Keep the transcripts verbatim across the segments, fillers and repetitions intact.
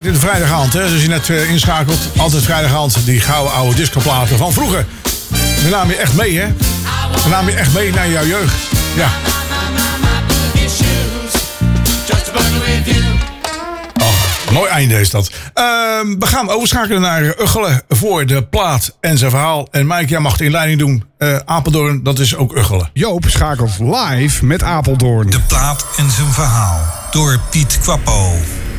De vrijdagavond, hè, zoals je net uh, inschakelt. Altijd vrijdagavond, die gouden oude discoplaten van vroeger. Die naam je echt mee, hè? Die naam je echt mee naar jouw jeugd. Ja. Oh, mooi einde is dat. Uh, we gaan overschakelen naar Ugchelen voor de plaat en zijn verhaal. En Mike, jij mag de inleiding doen. Uh, Apeldoorn, dat is ook Ugchelen. Joop schakelt live met Apeldoorn. De plaat en zijn verhaal door Piet Quappo.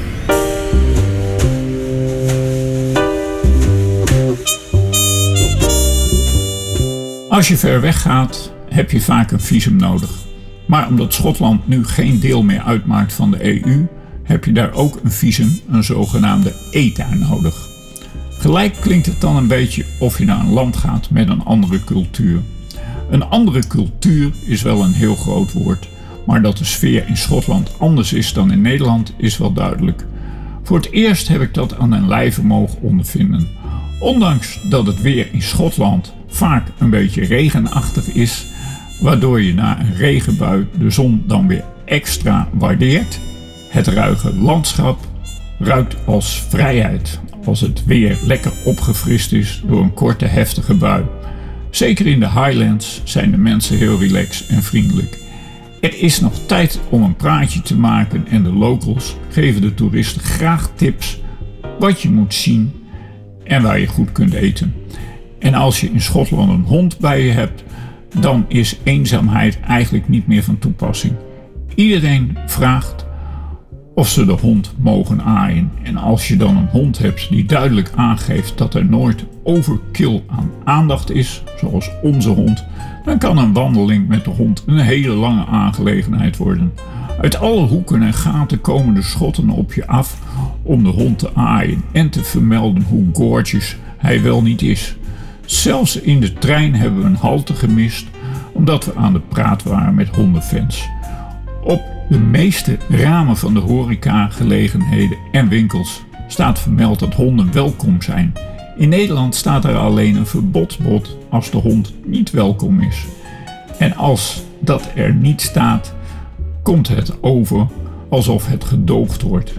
Als je ver weg gaat, heb je vaak een visum nodig. Maar omdat Schotland nu geen deel meer uitmaakt van de E U, heb je daar ook een visum, een zogenaamde E T A, nodig. Gelijk klinkt het dan een beetje of je naar een land gaat met een andere cultuur. Een andere cultuur is wel een heel groot woord, maar dat de sfeer in Schotland anders is dan in Nederland is wel duidelijk. Voor het eerst heb ik dat aan mijn lijve mogen ondervinden. Ondanks dat het weer in Schotland vaak een beetje regenachtig is, waardoor je na een regenbui de zon dan weer extra waardeert. Het ruige landschap ruikt als vrijheid als het weer lekker opgefrist is door een korte heftige bui. Zeker in de Highlands zijn de mensen heel relaxed en vriendelijk. Er is nog tijd om een praatje te maken en de locals geven de toeristen graag tips wat je moet zien en waar je goed kunt eten. En als je in Schotland een hond bij je hebt, dan is eenzaamheid eigenlijk niet meer van toepassing. Iedereen vraagt of ze de hond mogen aaien. En als je dan een hond hebt die duidelijk aangeeft dat er nooit overkill aan aandacht is, zoals onze hond, dan kan een wandeling met de hond een hele lange aangelegenheid worden. Uit alle hoeken en gaten komen de Schotten op je af om de hond te aaien en te vermelden hoe gorgeous hij wel niet is. Zelfs in de trein hebben we een halte gemist omdat we aan de praat waren met hondenfans. Op de meeste ramen van de horecagelegenheden en winkels staat vermeld dat honden welkom zijn. In Nederland staat er alleen een verbodsbord als de hond niet welkom is. En als dat er niet staat, komt het over alsof het gedoogd wordt.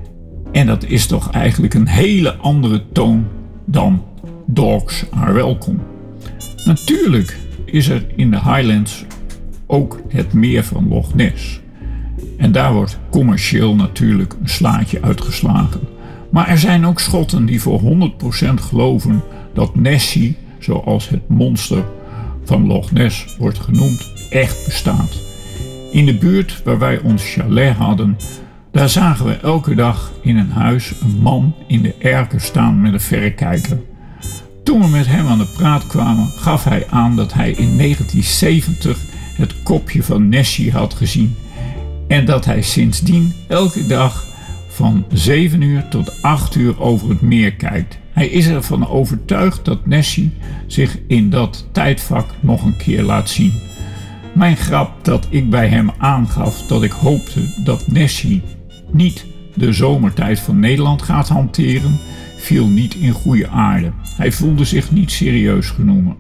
En dat is toch eigenlijk een hele andere toon dan dogs are welcome. Natuurlijk is er in de Highlands ook het meer van Loch Ness. En daar wordt commercieel natuurlijk een slaatje uitgeslagen. Maar er zijn ook Schotten die voor honderd procent geloven dat Nessie, zoals het monster van Loch Ness wordt genoemd, echt bestaat. In de buurt waar wij ons chalet hadden, daar zagen we elke dag in een huis een man in de erker staan met een verrekijker. Toen we met hem aan de praat kwamen, gaf hij aan dat hij in negentien zeventig het kopje van Nessie had gezien en dat hij sindsdien elke dag van zeven uur tot acht uur over het meer kijkt. Hij is ervan overtuigd dat Nessie zich in dat tijdvak nog een keer laat zien. Mijn grap dat ik bij hem aangaf dat ik hoopte dat Nessie niet de zomertijd van Nederland gaat hanteren, viel niet in goede aarde. Hij voelde zich niet serieus genomen.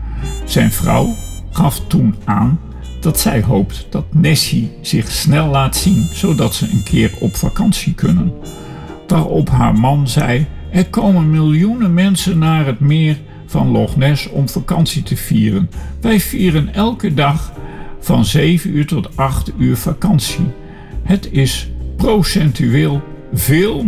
Zijn vrouw gaf toen aan dat zij hoopt dat Nessie zich snel laat zien, zodat ze een keer op vakantie kunnen. Waarop haar man zei: er komen miljoenen mensen naar het meer van Loch Ness om vakantie te vieren. Wij vieren elke dag van zeven uur tot acht uur vakantie. Het is procentueel veel